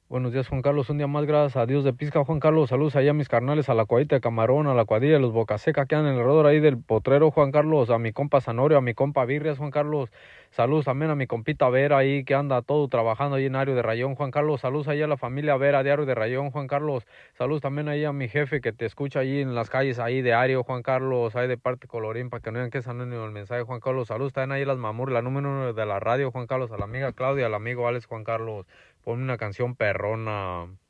Buenos días, Juan Carlos. Un día más, gracias a Dios de Pizca. Juan Carlos, saludos allá a mis carnales, a la cuadrita de Camarón, a la cuadrilla de los Bocaseca que andan alrededor ahí del potrero, Juan Carlos, a mi compa Zanorio, a mi compa Birrias, Juan Carlos. Saludos también a mi compita Vera ahí que anda todo trabajando ahí en Ario de Rayón, Juan Carlos. Saludos ahí a la familia Vera de Ario de Rayón, Juan Carlos. Saludos también ahí a mi jefe que te escucha ahí en las calles ahí de Ario, Juan Carlos, ahí de parte Colorín, para que no digan que es anónimo el mensaje, Juan Carlos. Saludos también ahí a las Mamur, la número uno de la radio, Juan Carlos, a la amiga Claudia, al amigo Alex, Juan Carlos. Ponme una canción perrona.